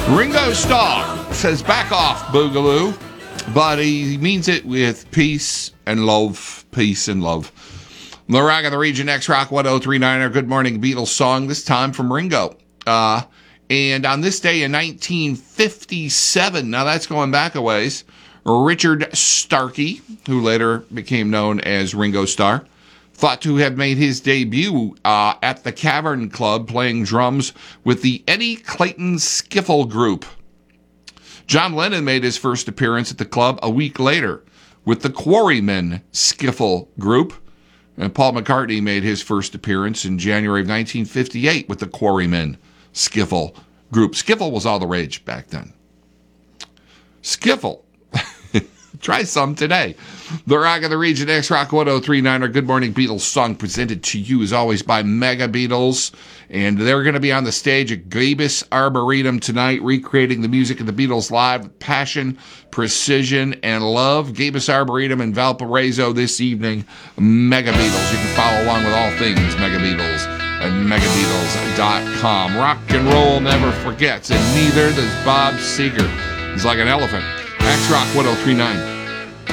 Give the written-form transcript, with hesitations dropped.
Ringo Starr says, back off, Boogaloo. But he means it with peace and love. Peace and love. The Rock of the Region, X-Rock 1039, our Good Morning Beatles song, this time from Ringo. And on this day in 1957, now that's going back a ways, Richard Starkey, who later became known as Ringo Starr, thought to have made his debut at the Cavern Club playing drums with the Eddie Clayton Skiffle Group. John Lennon made his first appearance at the club a week later with the Quarrymen Skiffle Group. And Paul McCartney made his first appearance in January of 1958 with the Quarrymen Skiffle Group. Skiffle was all the rage back then. Skiffle. Try some today. The Rock of the Region, X-Rock 1039, our Good Morning Beatles song, presented to you as always by Mega Beatles. And they're going to be on the stage at Gabus Arboretum tonight, recreating the music of the Beatles live with passion, precision, and love. Gabus Arboretum in Valparaiso this evening. Mega Beatles. You can follow along with all things Mega Beatles at megabeatles.com. Rock and roll never forgets, and neither does Bob Seger. He's like an elephant. X-Rock 1039.